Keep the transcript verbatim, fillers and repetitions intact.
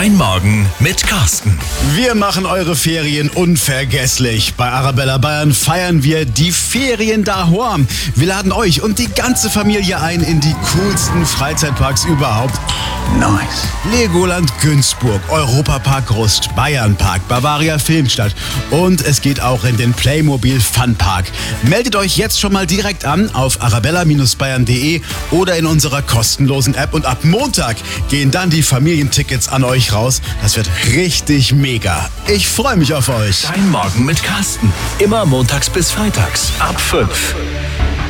Dein Morgen mit Carsten. Wir machen eure Ferien unvergesslich. Bei Arabella Bayern feiern wir die Ferien daheim. Wir laden euch und die ganze Familie ein in die coolsten Freizeitparks überhaupt. Nice. Legoland Günzburg, Europapark Rust, Bayernpark, Bavaria Filmstadt und es geht auch in den Playmobil Funpark. Meldet euch jetzt schon mal direkt an auf arabella Bindestrich bayern punkt de oder in unserer kostenlosen App und ab Montag gehen dann die Familientickets an euch raus. Das wird richtig mega. Ich freue mich auf euch. Dein Morgen mit Carsten. Immer montags bis freitags ab fünf.